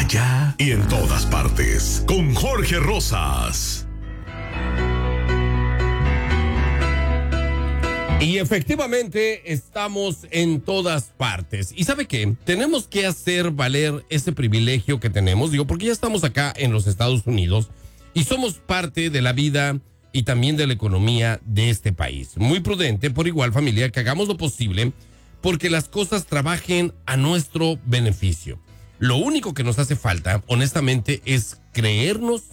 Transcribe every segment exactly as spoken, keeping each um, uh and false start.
allá y en todas partes, con Jorge Rosas. Y efectivamente estamos en todas partes. ¿Y sabe qué? Tenemos que hacer valer ese privilegio que tenemos, digo, porque ya estamos acá en los Estados Unidos y somos parte de la vida y también de la economía de este país. Muy prudente, por igual, familia, que hagamos lo posible porque las cosas trabajen a nuestro beneficio. Lo único que nos hace falta, honestamente, es creernos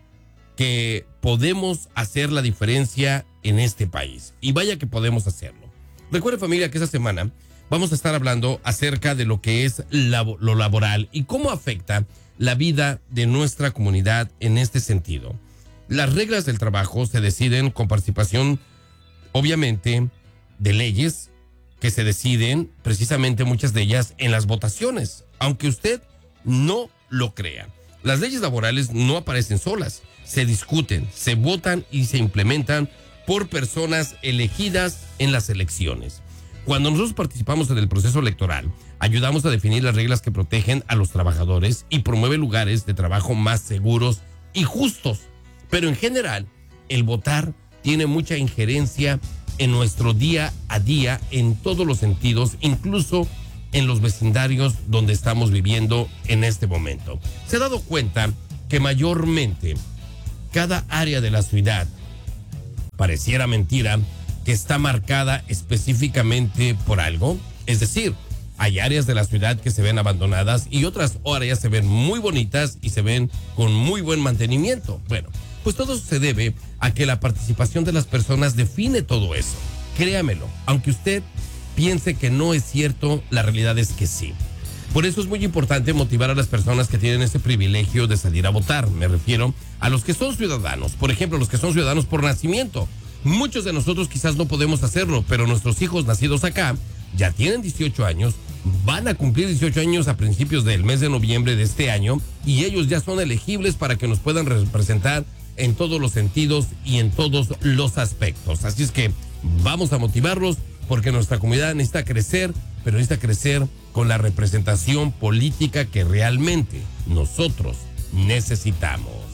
que podemos hacer la diferencia en este país. Y vaya que podemos hacerlo. Recuerde, familia, que esta semana vamos a estar hablando acerca de lo que es labo- lo laboral y cómo afecta la vida de nuestra comunidad en este sentido. Las reglas del trabajo se deciden con participación, obviamente, de leyes que se deciden, precisamente muchas de ellas, en las votaciones, aunque usted no lo crea. Las leyes laborales no aparecen solas, se discuten, se votan y se implementan por personas elegidas en las elecciones. Cuando nosotros participamos en el proceso electoral, ayudamos a definir las reglas que protegen a los trabajadores y promueven lugares de trabajo más seguros y justos. Pero en general, el votar tiene mucha injerencia en nuestro día a día en todos los sentidos, incluso en los vecindarios donde estamos viviendo en este momento. ¿Se ha dado cuenta que mayormente cada área de la ciudad, pareciera mentira, que está marcada específicamente por algo? Es decir, hay áreas de la ciudad que se ven abandonadas y otras áreas se ven muy bonitas y se ven con muy buen mantenimiento. Bueno, pues todo se debe a que la participación de las personas define todo eso. Créamelo, aunque usted piense que no es cierto, la realidad es que sí. Por eso es muy importante motivar a las personas que tienen ese privilegio de salir a votar. Me refiero a los que son ciudadanos, por ejemplo, los que son ciudadanos por nacimiento. Muchos de nosotros quizás no podemos hacerlo, pero nuestros hijos nacidos acá ya tienen dieciocho años, van a cumplir dieciocho años a principios del mes de noviembre de este año y ellos ya son elegibles para que nos puedan representar en todos los sentidos y en todos los aspectos. Así es que vamos a motivarlos porque nuestra comunidad necesita crecer, pero necesita crecer con la representación política que realmente nosotros necesitamos.